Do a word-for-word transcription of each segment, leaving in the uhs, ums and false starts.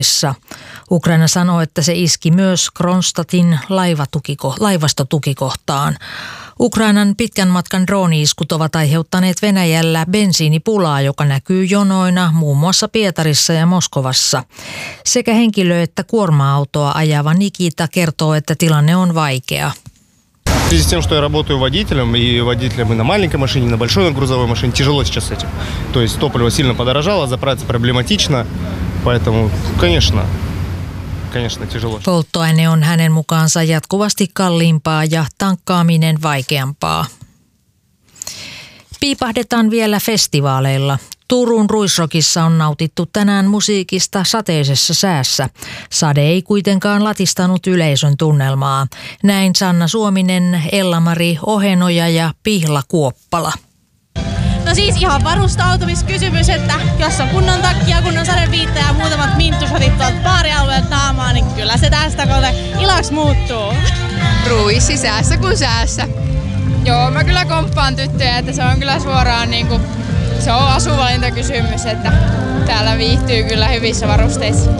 Ukraina sanoo, että se iski myös Kronstadtin laivastotukikohtaan. Ukrainan pitkän matkan drooni-iskut ovat aiheuttaneet Venäjällä bensiinipulaa, joka näkyy jonoina muun muassa Pietarissa ja Moskovassa. Sekä henkilö- että kuorma-autoa ajava Nikita kertoo, että tilanne on vaikea. В связи с тем, что я работаю водителем, и водителем и на маленькой машине, и на большой грузовой машине, тяжело сейчас с этим. То есть топливо сильно подорожало, заправиться проблематично, поэтому, конечно, конечно, тяжело. Polttoaine on hänen mukaansa jatkuvasti kalliimpaa ja tankkaaminen vaikeampaa. Piipahdetaan vielä festivaaleilla. Turun Ruisrockissa on nautittu tänään musiikista sateisessa säässä. Sade ei kuitenkaan latistanut yleisön tunnelmaa. Näin Sanna Suominen, Ella-Mari Ohenoja ja Pihla Kuoppala. No siis ihan varustautumiskysymys, että jos on kunnon takkia, kunnon sadeviitta ja muutamat minttusotit tuolta baarialueelta naamaa, niin kyllä se tästä kohta ilaksi muuttuu. Ruissi säässä kuin säässä. Joo, mä kyllä komppaan tyttöjä, että se on kyllä suoraan niinku, se on asuvalintakysymys, että täällä viihtyy kyllä hyvissä varusteissa.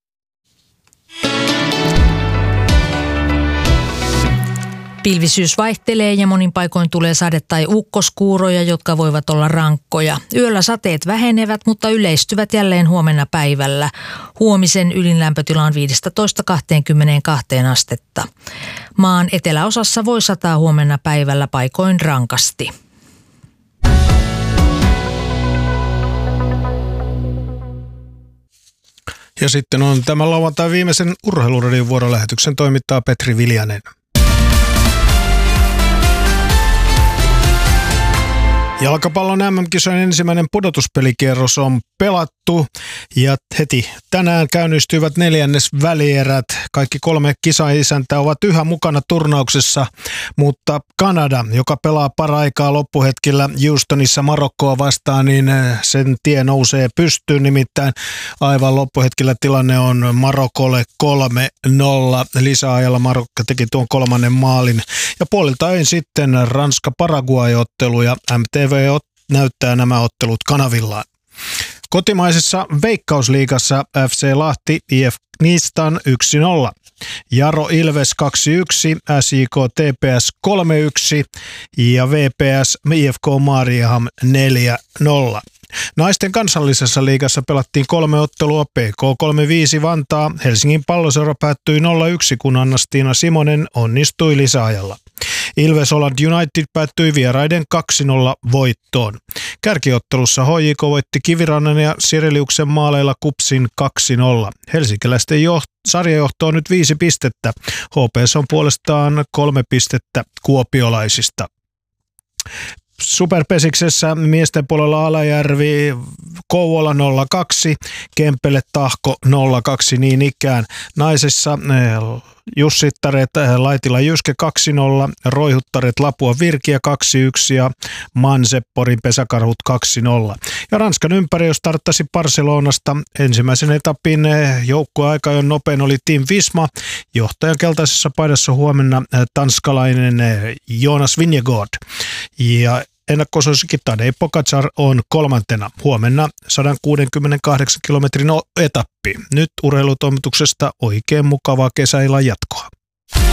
Pilvisyys vaihtelee ja monin paikoin tulee sade- tai ukkoskuuroja, jotka voivat olla rankkoja. Yöllä sateet vähenevät, mutta yleistyvät jälleen huomenna päivällä. Huomisen ylinlämpötila on viisitoista kaksikymmentäkaksi astetta. Maan eteläosassa voi sataa huomenna päivällä paikoin rankasti. Ja sitten on tämän lauantai viimeisen Urheiluradion vuorolähetyksen toimittaa Petri Viljanen. Jalkapallon äm äm-kisojen ensimmäinen pudotuspelikierros on pelattu ja heti tänään käynnistyivät neljännes välierät. Kaikki kolme kisaisäntää ovat yhä mukana turnauksessa, mutta Kanada, joka pelaa paraikaa loppuhetkillä Houstonissa Marokkoa vastaan, niin sen tie nousee pystyyn. Nimittäin aivan loppuhetkillä tilanne on Marokolle kolme nolla. Lisäajalla Marokko teki tuon kolmannen maalin. Ja puoliltain sitten Ranska-Paraguay-ottelu ja M T V näyttää nämä ottelut kanavillaan. Kotimaisessa Veikkausliigassa F C Lahti I F Knistan yksi nolla. Jaro Ilves kaksi yksi, S J K T P S kolme yksi ja V P S I F K Mariehamn neljä nolla. Naisten kansallisessa liigassa pelattiin kolme ottelua. P K kolme viisi Vantaa. Helsingin Palloseura päättyi nolla yksi, kun Anna-Stiina Simonen onnistui lisäajalla. Ilves Holland United päättyi vieraiden kaksi nolla voittoon. Kärkiottelussa H J K voitti Kivirannan ja Sireliuksen maaleilla Kupsin kaksi nolla. Helsinkiläisten joht- sarjajohto on nyt viisi pistettä. H P S on puolestaan kolme pistettä kuopiolaisista. Superpesiksessä miesten puolella Alajärvi Kouvola nolla kaksi, Kempele Tahko nolla kaksi niin ikään. Naisessa Jussittaret Laitila Jyske kaksi nolla, Roihuttaret Lapua Virkiä kaksi yksi ja Manse Porin Pesäkarhut kaksi nolla. Ja Ranskan ympäri starttasi Barcelonasta. Ensimmäisen etapin joukkueaika jo nopein oli Team Visma. Johtajan keltaisessa paidassa huomenna tanskalainen Jonas Vingegaard. Ja ennakkosuosikki Tadej Pogačar on kolmantena. Huomenna sata kuusikymmentäkahdeksan kilometrin etappi. Nyt urheilutoimituksesta oikein mukavaa kesäillan jatkoa.